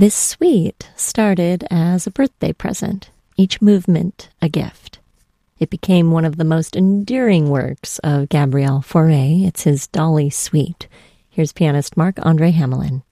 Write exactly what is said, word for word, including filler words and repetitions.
This suite started as a birthday present, each movement a gift. It became one of the most enduring works of Gabriel Fauré. It's his Dolly Suite. Here's pianist Marc-Andre Hamelin.